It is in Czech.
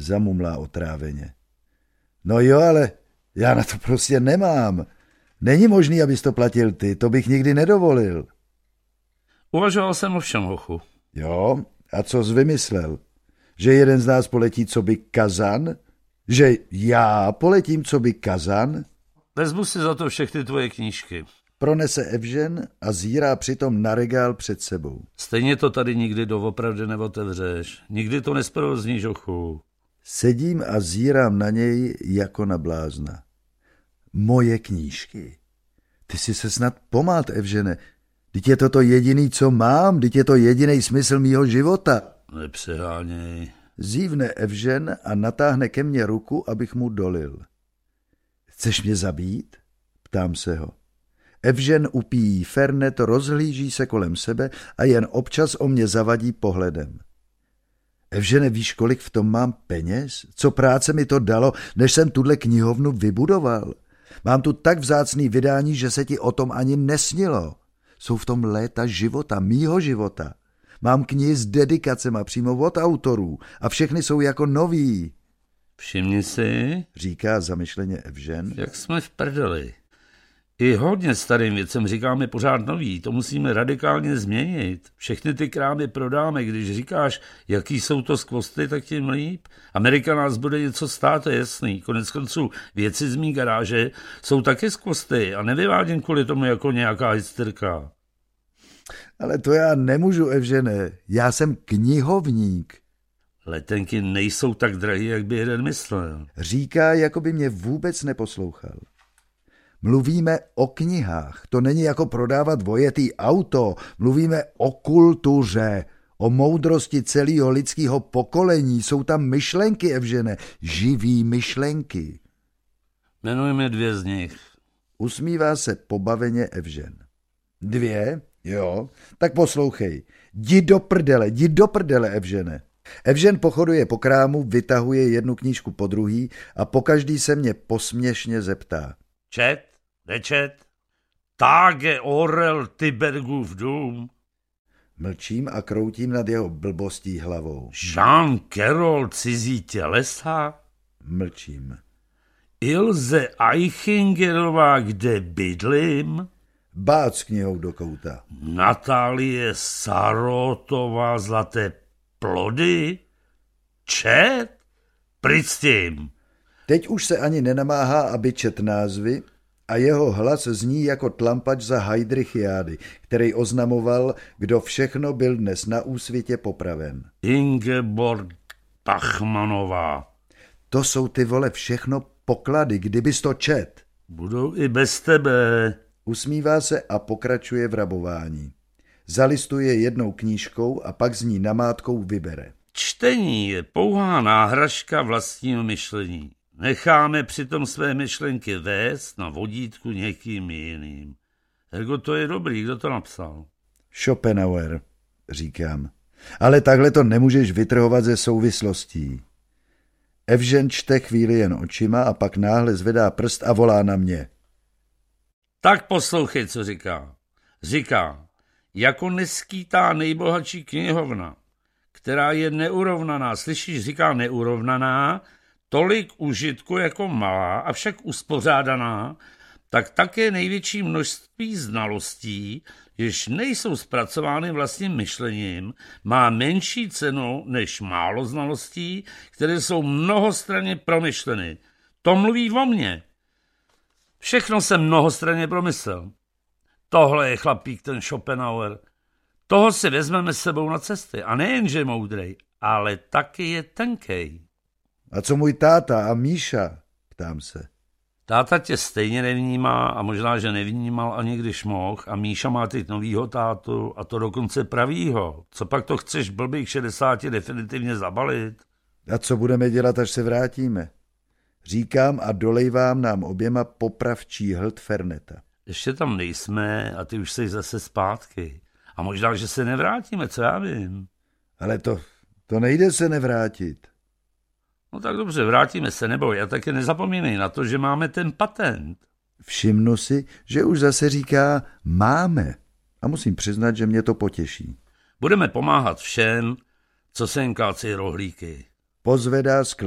zamumlá otráveně. No jo, ale já na to prostě nemám. Není možný, abys to platil ty, to bych nikdy nedovolil. Uvažoval jsem o všem, hochu. Jo, a co jsi vymyslel? Že jeden z nás poletí coby Kazan? Že já poletím coby Kazan? Vezmu si za to všechny tvoje knížky. Pronese Evžen a zírá přitom na regál před sebou. Stejně to tady nikdy doopravdy neotevřeš. Nikdy to nesprovozníš, hochu. Sedím a zírám na něj jako na blázna. Moje knížky. Ty si se snad pomát, Evžene. Vždyť je to jediný, co mám, vždyť je to jediný smysl mýho života. Nepřeháněj. Zívne Evžen a natáhne ke mně ruku, abych mu dolil. Chceš mě zabít? Ptám se ho. Evžen upíjí fernet, rozhlíží se kolem sebe a jen občas o mě zavadí pohledem. Evžene, víš, kolik v tom mám peněz? Co práce mi to dalo, než jsem tuhle knihovnu vybudoval? Mám tu tak vzácný vydání, že se ti o tom ani nesnilo. Jsou v tom léta života, mýho života. Mám knihy s dedikacema přímo od autorů a všechny jsou jako nový. Všimni si, říká zamyšleně Evžen, jak jsme v prdeli. I hodně starým věcem říkáme pořád nový, to musíme radikálně změnit. Všechny ty krámy prodáme, když říkáš, jaký jsou to skvosty, tak tím líp. Amerika nás bude něco stát, to je jasný. Konec konců věci z mý garáže jsou taky skvosty a nevyvádím kvůli tomu jako nějaká hysterka. Ale to já nemůžu, Evžene, já jsem knihovník. Letenky nejsou tak drahý, jak by jeden myslel. Říká, jako by mě vůbec neposlouchal. Mluvíme o knihách, to není jako prodávat vojetý auto, mluvíme o kultuře, o moudrosti celého lidského pokolení, jsou tam myšlenky, Evžene, živý myšlenky. Jmenujeme 2 z nich. Usmívá se pobaveně Evžen. 2? Jo, tak poslouchej. Jdi do prdele, Evžene. Evžen pochoduje po krámu, vytahuje jednu knížku po druhý a pokaždý se mě posměšně zeptá. Čet? Nečet? Tage Orel Tybergův dům. Mlčím a kroutím nad jeho blbostí hlavou. Jean Carroll Cizí tělesa? Mlčím. Ilze Eichingerová Kde bydlím? Bác knihou do kouta. Natálie Sarotová Zlaté plody? Čet? Pryč s tím. Teď už se ani nenamáhá, aby čet názvy a jeho hlas zní jako tlampač za Heidrichiády, který oznamoval, kdo všechno byl dnes na úsvitě popraven. Ingeborg Tachmanová. To jsou ty vole všechno poklady, kdybys to čet. Budou i bez tebe. Usmívá se a pokračuje v rabování. Zalistuje jednou knížkou a pak z ní namátkou vybere. Čtení je pouhá náhražka vlastního myšlení. Necháme přitom své myšlenky vést na vodítku někým jiným. Ergo to je dobrý, kdo to napsal? Schopenhauer, říkám. Ale takhle to nemůžeš vytrhovat ze souvislostí. Evžen čte chvíli jen očima a pak náhle zvedá prst a volá na mě. Tak poslouchej, co říká. Říká, jako neskýtá nejbohatší knihovna, která je neurovnaná, slyšíš, říká neurovnaná, tolik užitku jako malá, avšak uspořádaná, tak také největší množství znalostí, jež nejsou zpracovány vlastním myšlením, má menší cenu než málo znalostí, které jsou mnohostranně promyšleny. To mluví o mně. Všechno jsem mnohostranně promyslel. Tohle je chlapík, ten Schopenhauer. Toho si vezmeme s sebou na cesty. A nejen, že je moudrej, ale taky je tenkej. A co můj táta a Míša? Ptám se. Táta tě stejně nevnímá a možná, že nevnímal ani když mohl a Míša má teď novýho tátu a to dokonce pravýho. Co pak to chceš blbých 60 definitivně zabalit? A co budeme dělat, až se vrátíme? Říkám a dolejvám nám oběma popravčí hlt ferneta. Ještě tam nejsme a ty už jsi zase zpátky. A možná, že se nevrátíme, co já vím. Ale to nejde se nevrátit. No tak dobře, vrátíme se, neboj. A taky nezapomínej na to, že máme ten patent. Všimnu si, že už zase říká máme. A musím přiznat, že mě to potěší. Budeme pomáhat všem, co se jim kácejí rohlíky. Pozvedá